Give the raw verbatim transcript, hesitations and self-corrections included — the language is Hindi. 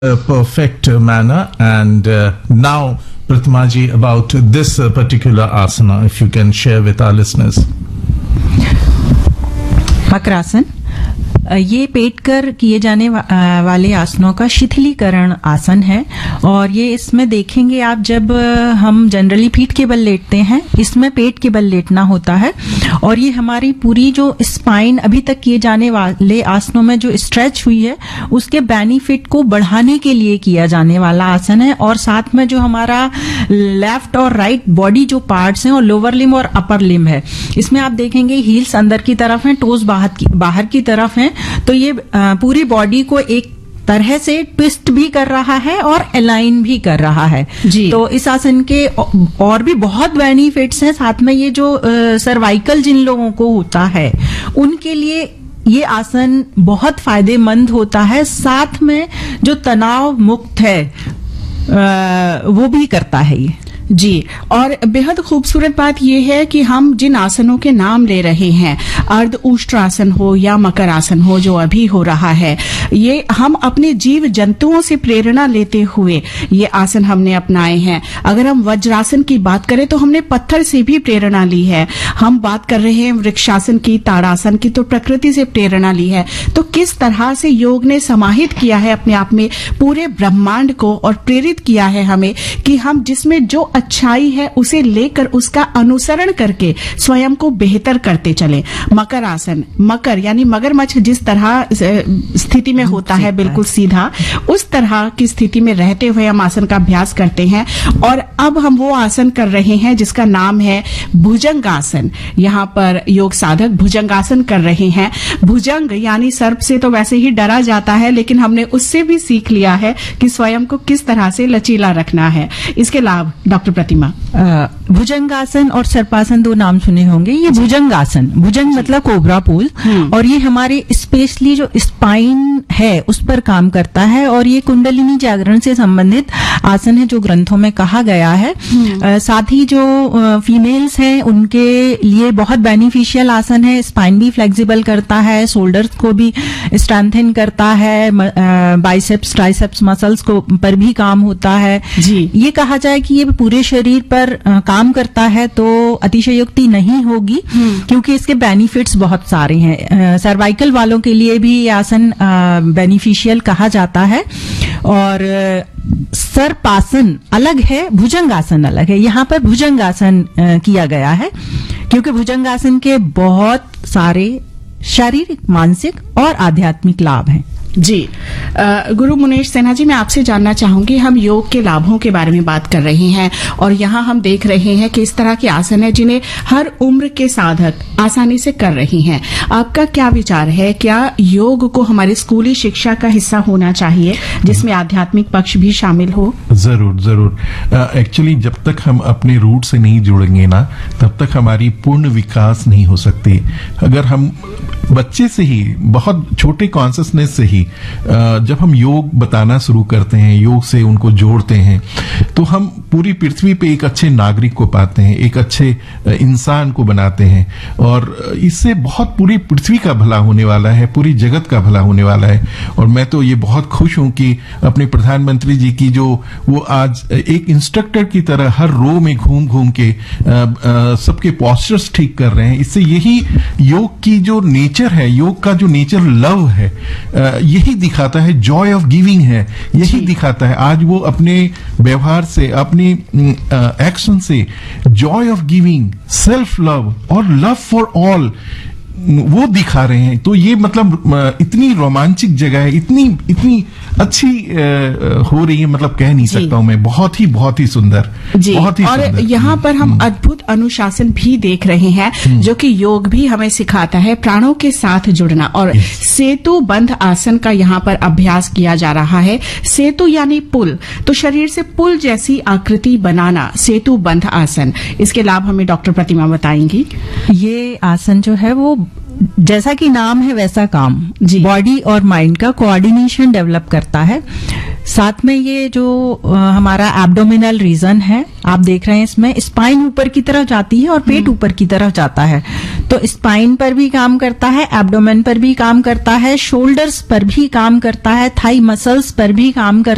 a perfect manner. And uh, now, Pratima ji, about this uh, particular asana, if you can share with our listeners. Makarasana ये पेट कर किए जाने वा, वाले आसनों का शिथिलीकरण आसन है। और ये इसमें देखेंगे आप, जब हम जनरली पीठ के बल लेटते हैं, इसमें पेट के बल लेटना होता है। और ये हमारी पूरी जो स्पाइन अभी तक किए जाने वाले आसनों में जो स्ट्रेच हुई है, उसके बेनिफिट को बढ़ाने के लिए किया जाने वाला आसन है। और साथ में जो हमारा लेफ्ट और राइट बॉडी जो पार्ट्स हैं, और लोअर लिम्ब और अपर लिम्ब है, इसमें आप देखेंगे हील्स अंदर की तरफ हैं, टोज बाहर की बाहर की तरफ हैं। तो ये पूरी बॉडी को एक तरह से ट्विस्ट भी कर रहा है और अलाइन भी कर रहा है जी। तो इस आसन के और भी बहुत बेनिफिट्स हैं। साथ में ये जो सर्वाइकल जिन लोगों को होता है, उनके लिए ये आसन बहुत फायदेमंद होता है। साथ में जो तनाव मुक्त है वो भी करता है ये जी। और बेहद खूबसूरत बात यह है कि हम जिन आसनों के नाम ले रहे हैं, अर्ध उष्ट्रासन हो या मकर आसन हो जो अभी हो रहा है, ये हम अपने जीव जंतुओं से प्रेरणा लेते हुए ये आसन हमने अपनाए हैं। अगर हम वज्रासन की बात करें तो हमने पत्थर से भी प्रेरणा ली है। हम बात कर रहे हैं वृक्षासन की, ताड़ासन की, तो प्रकृति से प्रेरणा ली है। तो किस तरह से योग ने समाहित किया है अपने आप में पूरे ब्रह्मांड को, और प्रेरित किया है हमें कि हम जिसमें जो अच्छाई है उसे लेकर उसका अनुसरण करके स्वयं को बेहतर करते चले। मकर आसन, मकर यानी मगरमच्छ जिस तरह स्थिति में होता है, बिल्कुल सीधा, उस तरह की स्थिति में रहते हुए हम आसन का अभ्यास करते हैं। और अब हम वो आसन कर रहे हैं जिसका नाम है भुजंगासन। यहाँ पर योग साधक भुजंगासन कर रहे हैं। भुजंग यानी सर्प से तो वैसे ही डरा जाता है, लेकिन हमने उससे भी सीख लिया है कि स्वयं को किस तरह से लचीला रखना है। इसके लाभ डॉक्टर प्रतिमा। भुजंगासन और सर्पासन दो नाम सुने होंगे। ये भुजंगासन, भुजंग मतलब कोबरा पोज, और ये हमारे स्पेशली जो स्पाइन है उस पर काम करता है। और ये कुंडलिनी जागरण से संबंधित आसन है जो ग्रंथों में कहा गया है। आ, साथ ही जो फीमेल्स हैं उनके लिए बहुत बेनिफिशियल आसन है। स्पाइन भी फ्लेक्सिबल करता है, शोल्डर्स को भी स्ट्रेंथन करता है, बाइसेप्स ट्राइसेप्स मसल्स को पर भी काम होता है जी। ये कहा जाए कि ये पूरे शरीर पर आ, काम करता है तो अतिशयोक्ति नहीं होगी, क्योंकि इसके बेनिफिट्स बहुत सारे हैं। सर्वाइकल वालों के लिए भी ये आसन बेनिफिशियल कहा जाता है। और सर्पासन अलग है, भुजंगासन अलग है। यहाँ पर भुजंगासन किया गया है क्योंकि भुजंगासन के बहुत सारे शारीरिक, मानसिक और आध्यात्मिक लाभ हैं जी। गुरु मुनेश सिन्हा जी, मैं आपसे जानना चाहूंगी, हम योग के लाभों के बारे में बात कर रहे हैं और यहाँ हम देख रहे हैं कि इस तरह के आसन है जिन्हें हर उम्र के साधक आसानी से कर रहे हैं। आपका क्या विचार है, क्या योग को हमारी स्कूली शिक्षा का हिस्सा होना चाहिए जिसमें आध्यात्मिक पक्ष भी शामिल हो? जरूर जरूर। एक्चुअली uh, जब तक हम अपने रूट से नहीं जुड़ेंगे ना, तब तक हमारी पूर्ण विकास नहीं हो सकती। अगर हम बच्चे से ही, बहुत छोटे कॉन्शियसनेस से ही जब हम योग बताना शुरू करते हैं, योग से उनको जोड़ते हैं, तो हम पूरी पृथ्वी पे एक अच्छे नागरिक को पाते हैं, एक अच्छे इंसान को बनाते हैं। और इससे बहुत पूरी पृथ्वी का भला होने वाला है, पूरी जगत का भला होने वाला है। और मैं तो ये बहुत खुश हूं कि अपने प्रधानमंत्री जी की जो वो आज एक इंस्ट्रक्टर की तरह हर रो में घूम घूम के सबके पोस्चर्स ठीक कर रहे हैं। इससे यही योग की जो नेचर है, योग का जो नेचर लव है, यही दिखाता है, जॉय ऑफ गिविंग है, यही दिखाता है। आज वो अपने व्यवहार से, अपनी एक्शन से Joy of giving, self love और लव फॉर ऑल वो दिखा रहे हैं। तो ये मतलब इतनी रोमांचिक जगह है, इतनी इतनी अच्छी हो रही है, मतलब कह नहीं सकता हूं मैं। बहुत ही बहुत ही सुंदर जी। बहुत ही और यहाँ पर हम अद्भुत अनुशासन भी देख रहे हैं जो कि योग भी हमें सिखाता है, प्राणों के साथ जुड़ना। और सेतु बंध आसन का यहाँ पर अभ्यास किया जा रहा है। सेतु यानी पुल, तो शरीर से पुल जैसी आकृति बनाना, सेतु बंध आसन। इसके लाभ हमें डॉक्टर प्रतिमा बताएंगी। ये आसन जो है वो जैसा कि नाम है वैसा काम, बॉडी और माइंड का कोऑर्डिनेशन डेवलप करता है। साथ में ये जो आ, हमारा एब्डोमिनल रीजन है, आप देख रहे हैं इसमें स्पाइन ऊपर की तरफ जाती है और पेट ऊपर की तरफ जाता है। तो स्पाइन पर भी काम करता है, एब्डोमेन पर भी काम करता है, शोल्डर्स पर भी काम करता है, थाई मसल्स पर भी काम करता है।